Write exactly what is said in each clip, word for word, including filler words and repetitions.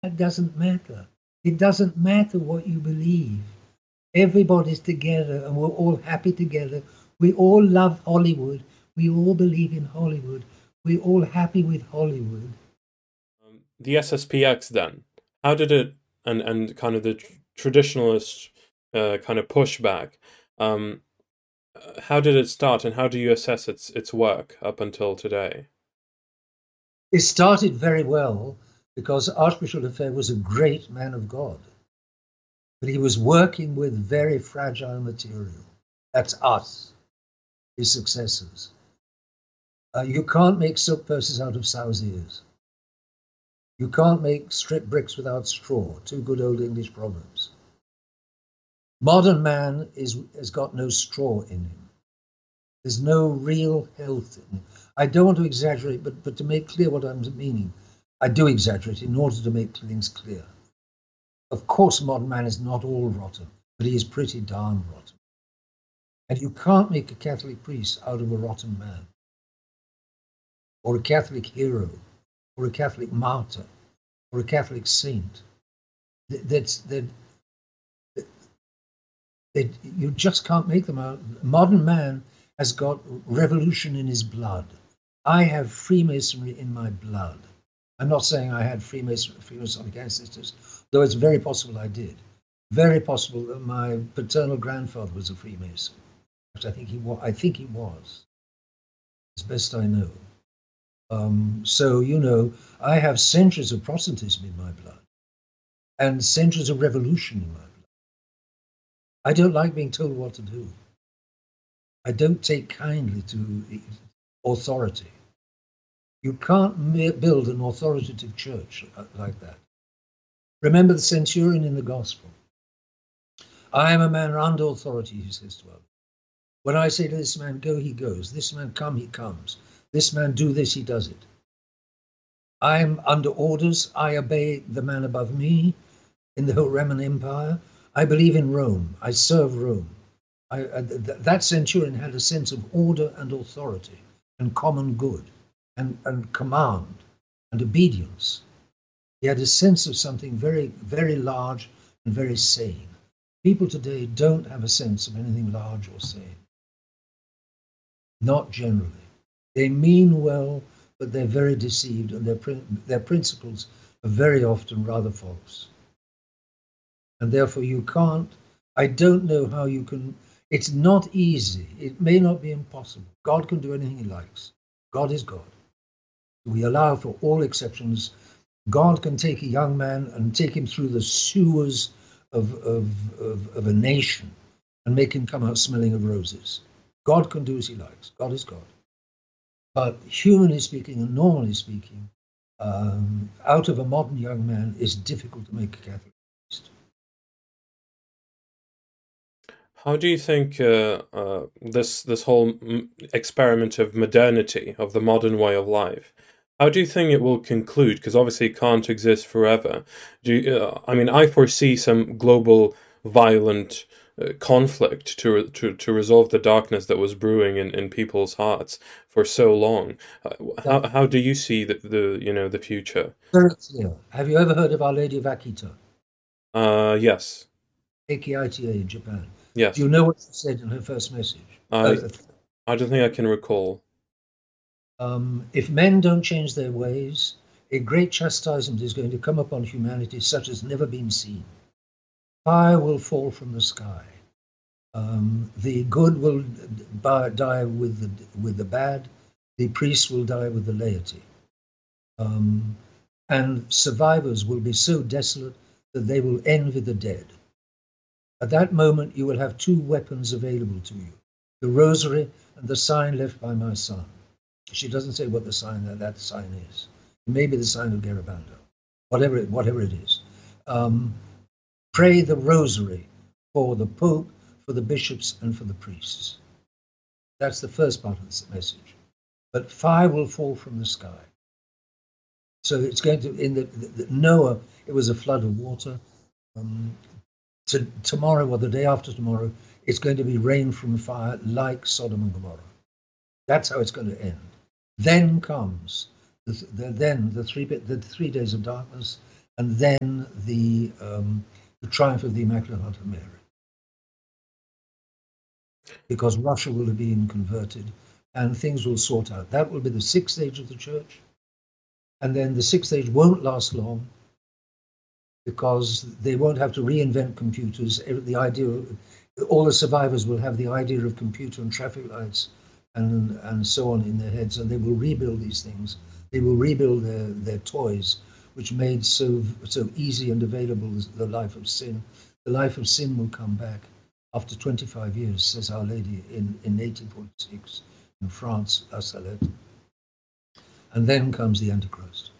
That doesn't matter. It doesn't matter what you believe. Everybody's together and we're all happy together. We all love Hollywood. We all believe in Hollywood. We're all happy with Hollywood. Um, the S S P X then, how did it, and and kind of the tr- traditionalist uh, kind of pushback, um, uh, how did it start, and how do you assess its its work up until today? It started very well because Archbishop Lefebvre was a great man of God, but he was working with very fragile material. That's us, his successors. Uh, you can't make silk purses out of sow's ears. You can't make strip bricks without straw. Two good old English proverbs. Modern man is, has got no straw in him. There's no real health in him. I don't want to exaggerate, but, but to make clear what I'm meaning, I do exaggerate in order to make things clear. Of course, modern man is not all rotten, but he is pretty darn rotten. And you can't make a Catholic priest out of a rotten man, or a Catholic hero, or a Catholic martyr, or a Catholic saint. That's that, that you just can't make them out. Modern man has got revolution in his blood. I have Freemasonry in my blood. I'm not saying I had Freemason, Freemasonic ancestors, though it's very possible I did. Very possible that my paternal grandfather was a Freemason, which I think he was. I think he was, as best I know. Um, so you know, I have centuries of Protestantism in my blood, and centuries of revolution in my blood. I don't like being told what to do. I don't take kindly to authority. You can't build an authoritative church like that. Remember the centurion in the gospel. I am a man under authority, he says to others. When I say to this man, go, he goes. This man, come, he comes. This man, do this, he does it. I am under orders. I obey the man above me in the whole Roman Empire. I believe in Rome. I serve Rome. I, uh, th- that centurion had a sense of order and authority and common good and, and command and obedience. He had a sense of something very, very large and very sane. People today don't have a sense of anything large or sane. Not generally. They mean well, but they're very deceived, and their, their principles are very often rather false. And therefore you can't, I don't know how you can, it's not easy. It may not be impossible. God can do anything he likes. God is God. We allow for all exceptions. God can take a young man and take him through the sewers of, of, of, of a nation and make him come out smelling of roses. God can do as he likes. God is God. But humanly speaking and normally speaking, um, out of a modern young man is difficult to make a Catholic priest. How do you think uh, uh, this this whole m- experiment of modernity, of the modern way of life, how do you think it will conclude? Because obviously it can't exist forever. Do you, uh, I mean, I foresee some global violent uh, conflict to, re- to to resolve the darkness that was brewing in, in people's hearts for so long. Uh, how That's how do you see the, the you know the future? very clear. Have you ever heard of Our Lady of Akita, Uh, yes, A K I T A in Japan? Do yes. you know what she said in her first message? I Uh, I don't think I can recall. um, if men don't change their ways, a great chastisement is going to come upon humanity such as never been seen. Fire will fall from the sky. Um, the good will die with the, with the bad. The priests will die with the laity. Um, and survivors will be so desolate that they will envy the dead. At that moment, you will have two weapons available to you, the rosary and the sign left by my son. She doesn't say what the sign that, that sign is. It may be the sign of Garibando, whatever it, whatever it is. Um, pray the rosary for the Pope, for the bishops, and for the priests. That's the first part of this message. But fire will fall from the sky. So it's going to, in the, the, the Noah, it was a flood of water. Um, to, tomorrow or the day after tomorrow, it's going to be rain from fire like Sodom and Gomorrah. That's how it's going to end. Then comes the, the, then the three the three days of darkness, and then the, um, the triumph of the Immaculate Heart of Mary. Because Russia will have been converted and things will sort out. That will be the sixth age of the church. And then the sixth age won't last long because they won't have to reinvent computers. The idea of, all the survivors will have the idea of computer and traffic lights and, and so on in their heads, and they will rebuild these things. They will rebuild their, their toys, which made so, so easy and available the life of sin. The life of sin will come back after twenty-five years, says Our Lady in, in eighteen forty-six in France, La Salette. And then comes the Antichrist.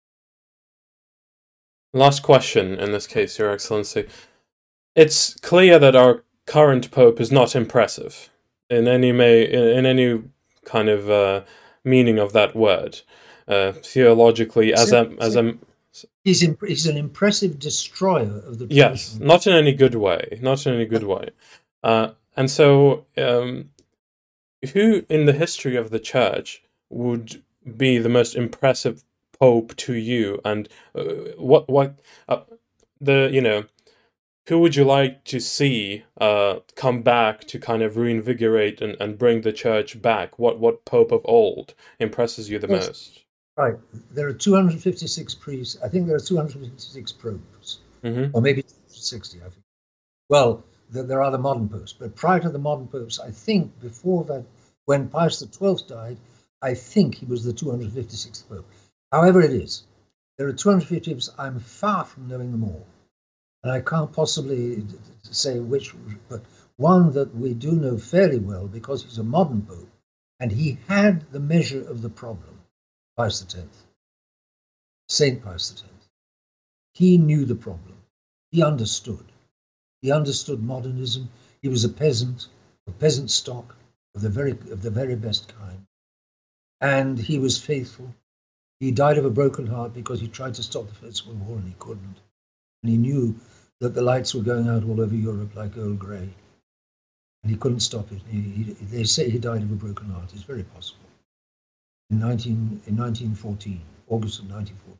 Last question in this case, Your Excellency. It's clear that our current Pope is not impressive in any may in any kind of uh, meaning of that word. Uh, theologically, as a as a he's imp- he's an impressive destroyer of the yes, tradition. not in any good way, not in any good way. Uh, and so, um, who in the history of the Church would be the most impressive Pope to you, and uh, what what uh, the you know who would you like to see uh, come back to kind of reinvigorate and, and bring the Church back? What what Pope of old impresses you the yes. most? Right, there are two hundred fifty-six priests. I think there are two hundred fifty-six popes, Mm-hmm. or maybe two hundred sixty. I think. Well, there, there are the modern popes, but prior to the modern popes, I think before that, when Pius the twelfth died, I think he was the two hundred fifty-sixth pope. However it is, there are two hundred fifty popes. I'm far from knowing them all, and I can't possibly say which, but one that we do know fairly well because he's a modern pope, and he had the measure of the problem. Pius the tenth, Saint Pius the tenth. He knew the problem. He understood. He understood modernism. He was a peasant, a peasant stock of the very of the very best kind, and he was faithful. He died of a broken heart because he tried to stop the First World War and he couldn't. And he knew that the lights were going out all over Europe like Earl Grey, and he couldn't stop it. He, he, they say he died of a broken heart. It's very possible. In nineteen in nineteen fourteen, August of nineteen fourteen.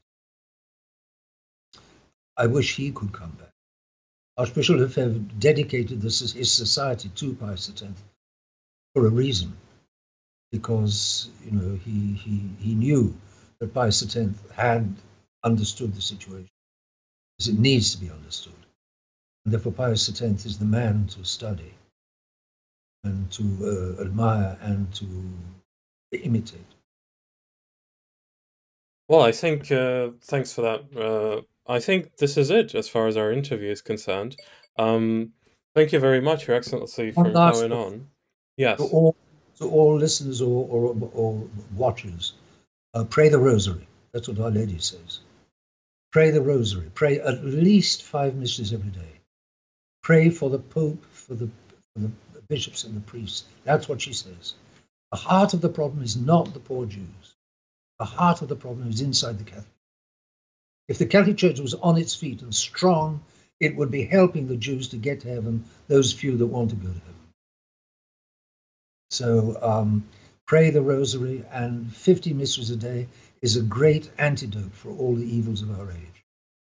I wish he could come back. Archbishop Lefebvre dedicated this, his society to Pius the tenth for a reason, because you know he he he knew that Pius the tenth had understood the situation, as it needs to be understood, and therefore Pius the tenth is the man to study and to uh, admire and to imitate. Well, I think, uh, thanks for that. Uh, I think this is it as far as our interview is concerned. Um, thank you very much, Your Excellency, for coming on. Yes. To all, to all listeners or, or, or watchers, uh, pray the rosary. That's what Our Lady says. Pray the rosary. Pray at least five mysteries every day. Pray for the Pope, for the, for the bishops and the priests. That's what she says. The heart of the problem is not the poor Jews. The heart of the problem is inside the Catholic Church. If the Catholic Church was on its feet and strong, it would be helping the Jews to get to heaven, those few that want to go to heaven. So um, pray the rosary, and fifty mysteries a day is a great antidote for all the evils of our age.